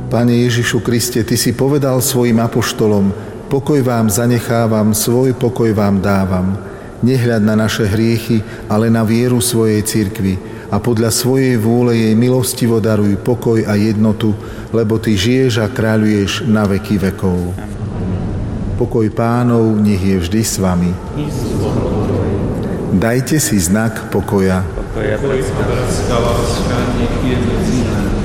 Pane Ježišu Kriste, Ty si povedal svojim apoštolom: pokoj vám zanechávam, svoj pokoj vám dávam. Nehľad na naše hriechy, ale na vieru svojej cirkvi a podľa svojej vôle jej milostivo daruj pokoj a jednotu, lebo Ty žiješ a kráľuješ na veky vekov. Pokoj Pánov nech je vždy s vami. Dajte si znak pokoja. Pokoja, bratská láska, nech je medzi nami.